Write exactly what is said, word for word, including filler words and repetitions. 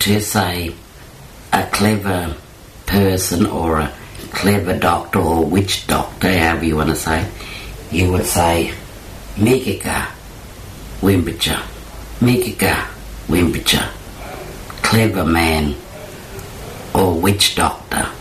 to say a clever person or a clever doctor or witch doctor, however you want to say, you would say Mikika Wimpicha, Mikika Wimpicha, clever man or witch doctor.